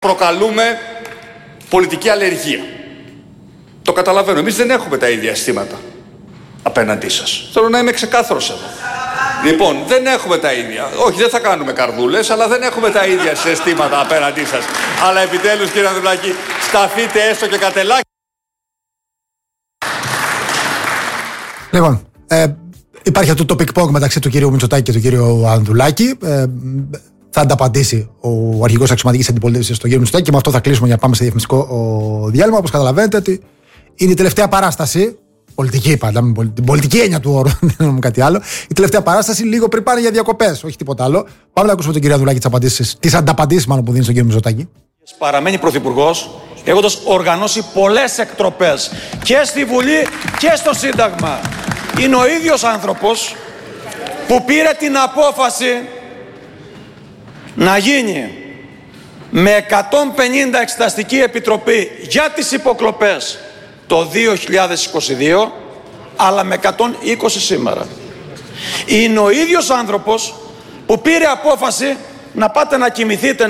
Προκαλούμε πολιτική αλλεργία. Το καταλαβαίνω. Εμείς δεν έχουμε τα ίδια αισθήματα απέναντί σας. Θέλω να είμαι ξεκάθαρος εδώ. Λοιπόν, δεν έχουμε τα ίδια. Όχι, δεν θα κάνουμε καρδούλες, αλλά δεν έχουμε τα ίδια αισθήματα απέναντί σας. Αλλά επιτέλους, κύριε Ανδρουλάκη, σταθείτε έστω και κατελάκι. Λοιπόν, υπάρχει αυτό το πικ-πόγκ μεταξύ του κυρίου Μητσοτάκη και του κυρίου Ανδρουλάκη. Θα ανταπαντήσει ο αρχηγός αξιωματικής αντιπολίτευσης στον κύριο Μητσοτάκη και με αυτό θα κλείσουμε για να πάμε σε διαφημιστικό διάλειμμα. Όπως καταλαβαίνετε, ότι είναι η τελευταία παράσταση. Πολιτική πάντα, με την πολιτική έννοια του όρου, δεν εννοούμε κάτι άλλο. Η τελευταία παράσταση, λίγο πριν πάνε για διακοπές, όχι τίποτα άλλο. Πάμε να ακούσουμε τον κύριο Ανδρουλάκη τις ανταπαντήσεις μάλλον που δίνει στον κύριο Μητσοτάκη. Παραμένει πρωθυπουργός, έχοντας οργανώσει πολλές εκτροπές και στη Βουλή και στο Σύνταγμα. Είναι ο ίδιος άνθρωπος που πήρε την απόφαση να γίνει με 150 εξεταστική επιτροπή για τις υποκλοπές το 2022, αλλά με 120 σήμερα. Είναι ο ίδιος άνθρωπος που πήρε απόφαση να πάτε να κοιμηθείτε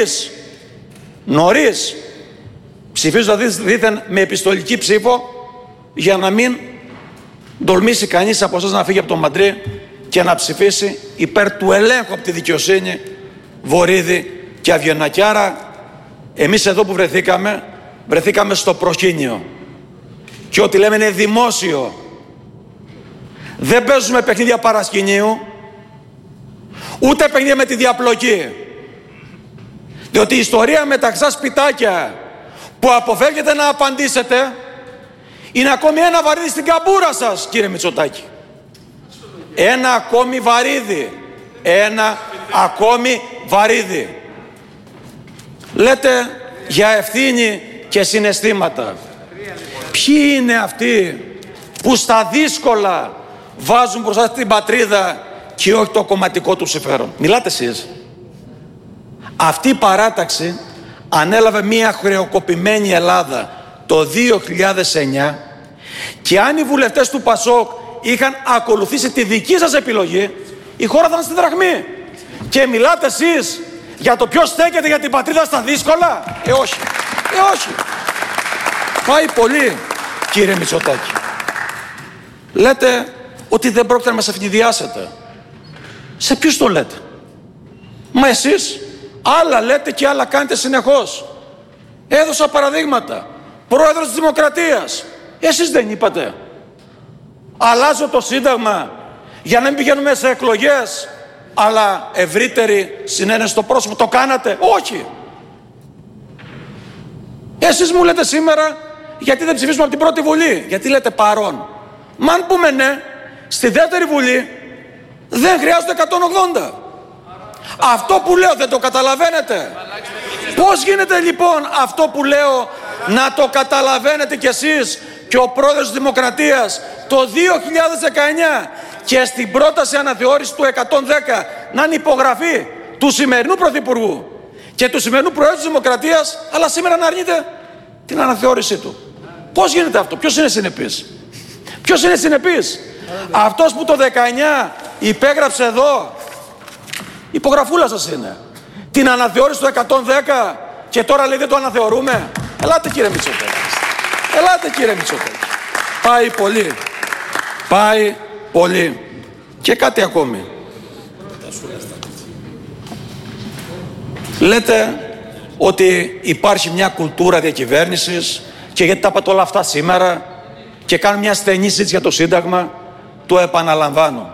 νωρίς, ψηφίζοντας δήθεν με επιστολική ψήφο, για να μην τολμήσει κανείς από εσάς να φύγει από το Μαντρί και να ψηφίσει υπέρ του ελέγχου από τη δικαιοσύνη Βορίδη και Αβγενάκη. Άρα εμείς εδώ που βρεθήκαμε στο προσκήνιο και ό,τι λέμε είναι δημόσιο. Δεν παίζουμε παιχνίδια παρασκηνίου, ούτε παιχνίδια με τη διαπλοκή. Διότι η ιστορία με τα ξά σπιτάκια που αποφεύγετε να απαντήσετε είναι ακόμη ένα βαρύδι στην καμπούρα σας, κύριε Μητσοτάκη. Ένα ακόμη βαρύδι. Ένα ακόμη βαρύδι. Λέτε για ευθύνη και συναισθήματα. Ποιοι είναι αυτοί που στα δύσκολα βάζουν μπροστά την πατρίδα και όχι το κομματικό του συμφέρον? Μιλάτε εσείς. Αυτή η παράταξη ανέλαβε μια χρεοκοπημένη Ελλάδα το 2009 και αν οι βουλευτές του Πασόκ είχαν ακολουθήσει τη δική σας επιλογή, η χώρα θα ήταν στη δραχμή. Και μιλάτε εσείς για το ποιος στέκεται για την πατρίδα στα δύσκολα? Όχι. Όχι. Πάει πολύ, κύριε Μητσοτάκη. Λέτε ότι δεν πρόκειται να μας ευνηδιάσετε. Σε ποιους το λέτε? Μα εσείς άλλα λέτε και άλλα κάνετε συνεχώς. Έδωσα παραδείγματα. Πρόεδρος της Δημοκρατίας. Εσείς δεν είπατε? Αλλάζω το Σύνταγμα για να μην πηγαίνουμε σε εκλογές, αλλά ευρύτερη συνένεση στο πρόσωπο. Το κάνατε? Όχι. Εσείς μου λέτε σήμερα γιατί δεν ψηφίσουμε από την πρώτη Βουλή. Γιατί λέτε παρόν? Μα αν πούμε ναι, στη δεύτερη Βουλή δεν χρειάζονται 180. Αυτό που λέω δεν το καταλαβαίνετε? Πώς γίνεται λοιπόν αυτό που λέω να το καταλαβαίνετε κι εσείς και ο πρόεδρος της Δημοκρατίας το 2019 και στην πρόταση αναθεώρηση του 110 να είναι υπογραφή του σημερινού πρωθυπουργού και του σημερινού πρόεδρου της Δημοκρατίας, αλλά σήμερα να αρνείται την αναθεώρησή του? Πώς γίνεται αυτό? Ποιος είναι συνεπής? Ποιος είναι συνεπής? Αυτός που το 19 υπέγραψε εδώ, υπογραφούλα σας είναι, την αναθεώρηση του 110 και τώρα λέει δεν το αναθεωρούμε? Ελάτε κύριε Μητσοτάκη. Ελάτε κύριε Μητσοτάκη. Πάει πολύ. Πάει πολύ. Και κάτι ακόμη. Λέτε ότι υπάρχει μια κουλτούρα διακυβέρνησης και γιατί τα είπατε όλα αυτά σήμερα και κάνουν μια στενή συζήτηση για το Σύνταγμα. Το επαναλαμβάνω.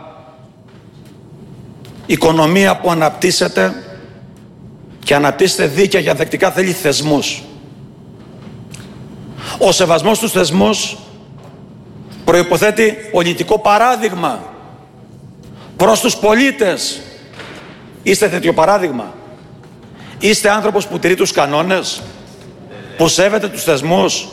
Η οικονομία που αναπτύσσεται και αναπτύσσεται δίκαια και ανθεκτικά θέλει θεσμούς. Ο σεβασμός στους θεσμούς προϋποθέτει πολιτικό παράδειγμα προς τους πολίτες. Είστε τέτοιο παράδειγμα? Είστε άνθρωπος που τηρεί τους κανόνες, που σέβεται τους θεσμούς?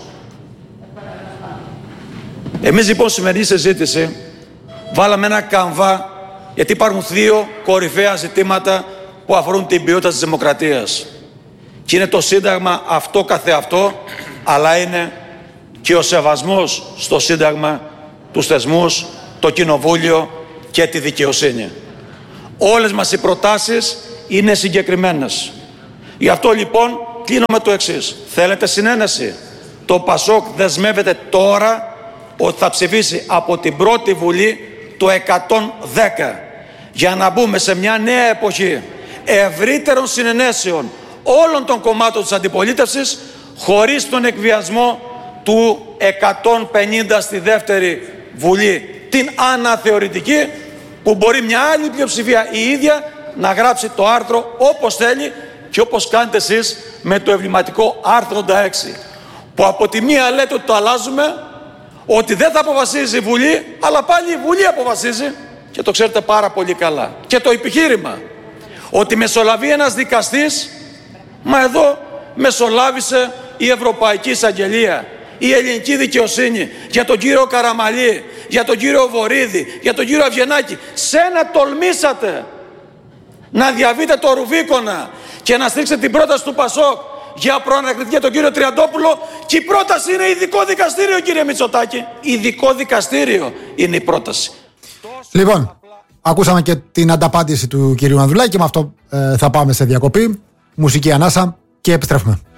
Εμείς λοιπόν στη σημερινή συζήτηση βάλαμε ένα καμβά, γιατί υπάρχουν δύο κορυφαία ζητήματα που αφορούν την ποιότητα της δημοκρατίας. Και είναι το Σύνταγμα αυτό καθεαυτό, αλλά είναι και ο σεβασμός στο Σύνταγμα, τους θεσμούς, το Κοινοβούλιο και τη δικαιοσύνη. Όλες μας οι προτάσεις είναι συγκεκριμένες. Γι' αυτό λοιπόν κλείνω με το εξής. Θέλετε συνένεση? Το ΠΑΣΟΚ δεσμεύεται τώρα ότι θα ψηφίσει από την πρώτη Βουλή το 110 για να μπούμε σε μια νέα εποχή ευρύτερων συνενέσεων όλων των κομμάτων της αντιπολίτευσης, χωρίς τον εκβιασμό του 150 στη δεύτερη Βουλή, την αναθεωρητική, που μπορεί μια άλλη πλειοψηφία η ίδια να γράψει το άρθρο όπως θέλει και όπως κάνετε εσείς με το εμβληματικό άρθρο 86, που από τη μία λέτε ότι το αλλάζουμε, ότι δεν θα αποφασίζει η Βουλή, αλλά πάλι η Βουλή αποφασίζει και το ξέρετε πάρα πολύ καλά. Και το επιχείρημα ότι μεσολαβεί ένας δικαστής, μα εδώ μεσολάβησε η Ευρωπαϊκή Εισαγγελία, η ελληνική δικαιοσύνη για τον κύριο Καραμαλή, για τον κύριο Βορίδη, για τον κύριο Αυγενάκη. Σένα τολμήσατε να διαβείτε το Ρουβίκονα και να στρίξετε την πρόταση του ΠΑΣΟΚ για προανακριτική για τον κύριο Τριαντόπουλο, και η πρόταση είναι ειδικό δικαστήριο, κύριε Μητσοτάκη. Ειδικό δικαστήριο είναι η πρόταση. Λοιπόν, ακούσαμε και την ανταπάντηση του κυρίου Ανδρουλάκη και με αυτό θα πάμε σε διακοπή, μουσική ανάσα και επιστρέφουμε.